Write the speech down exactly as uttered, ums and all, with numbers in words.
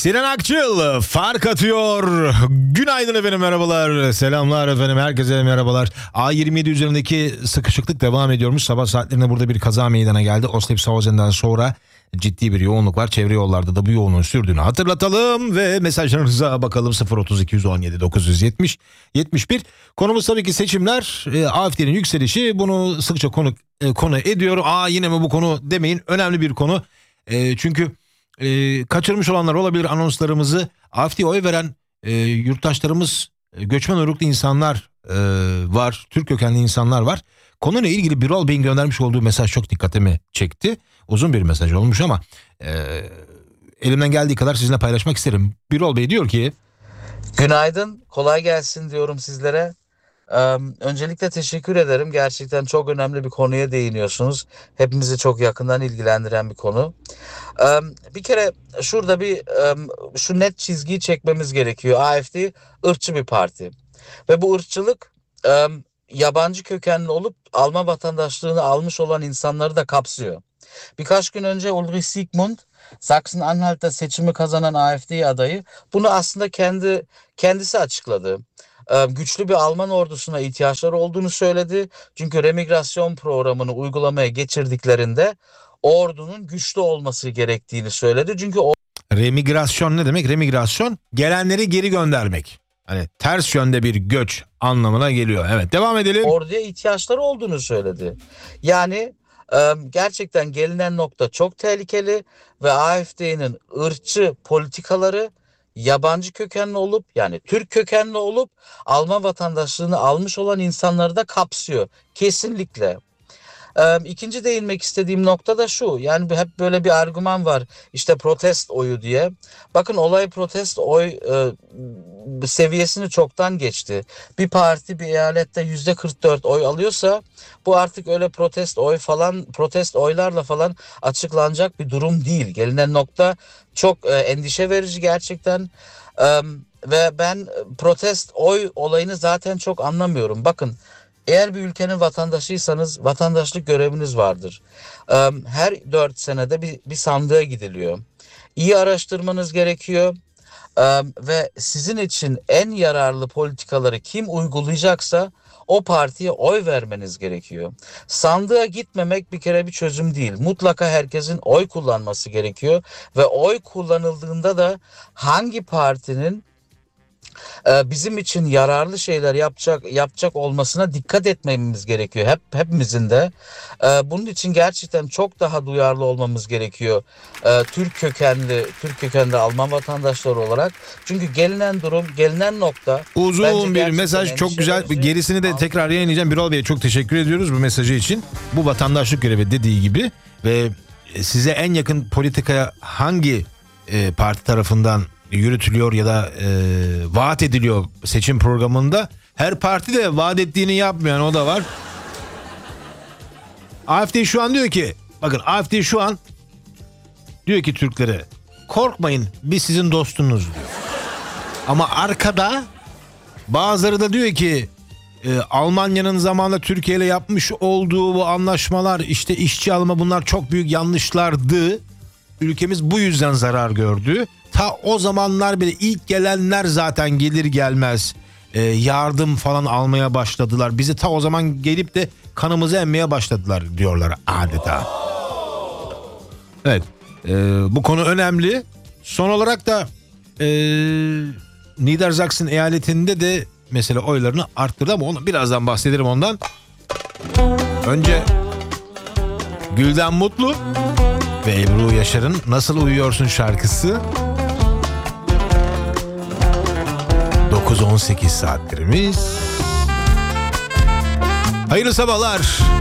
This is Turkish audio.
Sinan Akçıl fark atıyor. Günaydın efendim, merhabalar, selamlar efendim, herkese merhabalar. A yirmi yedi üzerindeki sıkışıklık devam ediyormuş. Sabah saatlerinde burada bir kaza meydana geldi. Oslip-Sausen'den sonra ciddi bir yoğunluk var. Çevre yollarda da bu yoğunluğun sürdüğünü hatırlatalım ve mesajlarınıza bakalım. Sıfır otuz iki yüz on yedi dokuz yüz yetmiş yetmiş bir. Konumuz tabii ki seçimler. E, A F D'nin yükselişi, bunu sıkça konu e, konu ediyor. Aa yine mi bu konu demeyin, önemli bir konu. E, çünkü e, kaçırmış olanlar olabilir anonslarımızı. A F D'ye oy veren e, yurttaşlarımız, e, göçmen uyruklu insanlar e, var. Türk kökenli insanlar var. Konuyla ilgili Birol Bey'in göndermiş olduğu mesaj çok dikkatimi çekti. Uzun bir mesaj olmuş ama e, elimden geldiği kadar sizinle paylaşmak isterim. Birol Bey diyor ki: Günaydın, kolay gelsin diyorum sizlere. Ee, öncelikle teşekkür ederim. Gerçekten çok önemli bir konuya değiniyorsunuz. Hepimizi çok yakından ilgilendiren bir konu. Ee, bir kere şurada bir e, şu net çizgiyi çekmemiz gerekiyor. A F D ırkçı bir parti. Ve bu ırkçılık e, yabancı kökenli olup Alman vatandaşlığını almış olan insanları da kapsıyor. Birkaç gün önce Ulrich Siegmund, Sachsen-Anhalt'ta seçimi kazanan A F D adayı, bunu aslında kendi kendisi açıkladı. Ee, güçlü bir Alman ordusuna ihtiyaçları olduğunu söyledi. Çünkü remigrasyon programını uygulamaya geçirdiklerinde ordunun güçlü olması gerektiğini söyledi. Çünkü o remigrasyon ne demek? Remigrasyon gelenleri geri göndermek. Hani ters yönde bir göç anlamına geliyor. Evet, devam edelim. orduya ihtiyaçları olduğunu söyledi. Yani e, gerçekten gelinen nokta çok tehlikeli ve A F D'nin ırkçı politikaları yabancı kökenli olup, yani Türk kökenli olup Alman vatandaşlığını almış olan insanları da kapsıyor. Kesinlikle. Ee, İkinci değinmek istediğim nokta da şu. Yani hep böyle bir argüman var. İşte protest oyu diye. Bakın, olay protest oy e, seviyesini çoktan geçti. Bir parti bir eyalette yüzde kırk dört oy alıyorsa bu artık öyle protest oy falan, protest oylarla falan açıklanacak bir durum değil. Gelinen nokta çok e, endişe verici gerçekten. Ee, ve ben protest oy olayını zaten çok anlamıyorum. Bakın, eğer bir ülkenin vatandaşıysanız vatandaşlık göreviniz vardır. Her dört senede bir, bir sandığa gidiliyor. İyi araştırmanız gerekiyor. Ve sizin için en yararlı politikaları kim uygulayacaksa o partiye oy vermeniz gerekiyor. Sandığa gitmemek bir kere bir çözüm değil. Mutlaka herkesin oy kullanması gerekiyor. Ve oy kullanıldığında da hangi partinin bizim için yararlı şeyler yapacak yapacak olmasına dikkat etmemiz gerekiyor. Hep hepimizin de. Bunun için gerçekten çok daha duyarlı olmamız gerekiyor. Türk kökenli Türk kökenli Alman vatandaşları olarak. Çünkü gelinen durum, gelinen nokta uzun bir mesaj, çok güzel. verici. Gerisini de tekrar yayınlayacağım. Birol Bey'e çok teşekkür ediyoruz bu mesajı için. Bu vatandaşlık görevi dediği gibi ve size en yakın politikaya hangi e, parti tarafından yürütülüyor ya da e, vaat ediliyor seçim programında, her parti de vaat ettiğini yapmayan o da var. A F D şu an diyor ki, bakın A F D şu an diyor ki Türklere, korkmayın biz sizin dostunuz diyor. Ama arkada bazıları da diyor ki e, Almanya'nın zamanında Türkiye ile yapmış olduğu bu anlaşmalar, işte işçi alma, bunlar çok büyük yanlışlardı. Ülkemiz bu yüzden zarar gördü. Ta o zamanlar bile ilk gelenler zaten gelir gelmez e, yardım falan almaya başladılar. Bizi ta o zaman gelip de kanımızı emmeye başladılar diyorlar adeta. Evet, e, bu konu önemli. Son olarak da e, Niedersachsen eyaletinde de mesela oylarını arttırdı ama onu birazdan bahsederim ondan. Önce Gülden Mutlu ve Ebru Yaşar'ın Nasıl Uyuyorsun şarkısı. dokuz on sekiz saatlerimiz. Hayırlı sabahlar.